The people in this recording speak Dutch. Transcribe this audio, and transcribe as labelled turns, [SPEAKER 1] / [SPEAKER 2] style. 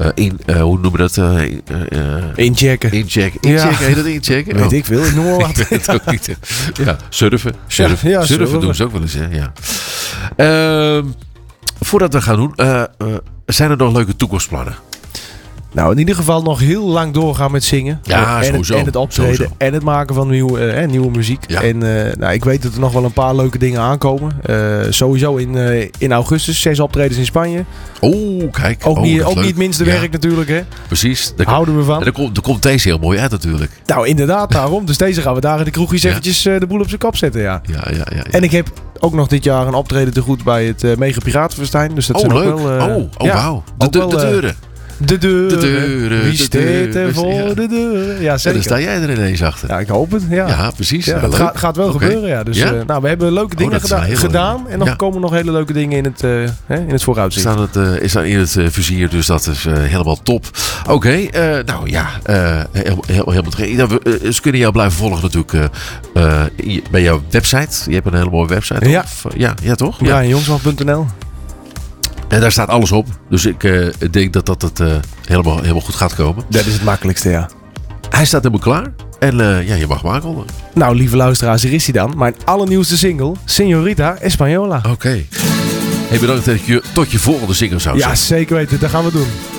[SPEAKER 1] hoe noemen we dat?
[SPEAKER 2] Inchecken.
[SPEAKER 1] Inchecken.
[SPEAKER 2] Ja.
[SPEAKER 1] Heet dat inchecken?
[SPEAKER 2] Weet ik veel, ik noem wel wat.
[SPEAKER 1] Ik weet het ook niet. Ja, surfen. Surfen doen ze ook wel eens, hè? Ja. Voordat we gaan doen, zijn er nog leuke toekomstplannen?
[SPEAKER 2] Nou, in ieder geval nog heel lang doorgaan met zingen.
[SPEAKER 1] Ja, sowieso.
[SPEAKER 2] En het optreden
[SPEAKER 1] Sowieso.
[SPEAKER 2] en het maken van nieuwe muziek.
[SPEAKER 1] Ja.
[SPEAKER 2] En ik weet dat er nog wel een paar leuke dingen aankomen. Sowieso in augustus 6 optredens in Spanje.
[SPEAKER 1] Oh, kijk.
[SPEAKER 2] Ook niet
[SPEAKER 1] leuk.
[SPEAKER 2] het minste
[SPEAKER 1] Ja,
[SPEAKER 2] werk natuurlijk, hè.
[SPEAKER 1] Precies.
[SPEAKER 2] Houden we van.
[SPEAKER 1] En er komt deze heel mooi uit natuurlijk.
[SPEAKER 2] Nou, inderdaad, daarom. Dus deze gaan we daar in de kroegjes eventjes de boel op zijn kop zetten, ja.
[SPEAKER 1] Ja.
[SPEAKER 2] En ik heb ook nog dit jaar een optreden te goed bij het Mega Piratenfestijn. Dus dat zijn
[SPEAKER 1] leuk.
[SPEAKER 2] ook wel...
[SPEAKER 1] Wauw.
[SPEAKER 2] ook
[SPEAKER 1] De
[SPEAKER 2] wel,
[SPEAKER 1] deuren.
[SPEAKER 2] De deuren. Wie
[SPEAKER 1] de
[SPEAKER 2] staat er
[SPEAKER 1] deuren.
[SPEAKER 2] voor
[SPEAKER 1] Ja.
[SPEAKER 2] de deuren? Ja,
[SPEAKER 1] Ja,
[SPEAKER 2] zeker.
[SPEAKER 1] dan sta jij er ineens achter.
[SPEAKER 2] Ja, ik hoop het. Ja,
[SPEAKER 1] Ja, precies.
[SPEAKER 2] Ja,
[SPEAKER 1] Ja,
[SPEAKER 2] dat
[SPEAKER 1] leuk.
[SPEAKER 2] gaat wel
[SPEAKER 1] Oké.
[SPEAKER 2] gebeuren, ja. Dus
[SPEAKER 1] Ja?
[SPEAKER 2] we hebben leuke dingen
[SPEAKER 1] dat is wel heel
[SPEAKER 2] gedaan. En nog
[SPEAKER 1] Ja.
[SPEAKER 2] komen nog hele leuke dingen in het vooruitzicht.
[SPEAKER 1] Is dan in het vizier, dus dat is helemaal top. Oké, nou ja, helemaal terecht. Ze kunnen jou blijven volgen natuurlijk bij jouw website. Je hebt een hele mooie website.
[SPEAKER 2] Ja.
[SPEAKER 1] Ja, toch? Ja.
[SPEAKER 2] BrianJongsman.nl.
[SPEAKER 1] En daar staat alles op. Dus ik denk dat het helemaal goed gaat komen.
[SPEAKER 2] Dat is het makkelijkste, ja.
[SPEAKER 1] Hij staat helemaal klaar. En je mag hem aankondigen.
[SPEAKER 2] Nou, lieve luisteraars, hier is hij dan. Mijn allernieuwste single, Señorita Española.
[SPEAKER 1] Oké. Hey, bedankt dat je tot je volgende single zou
[SPEAKER 2] Ja,
[SPEAKER 1] zeggen.
[SPEAKER 2] zeker weten. Dat gaan we doen.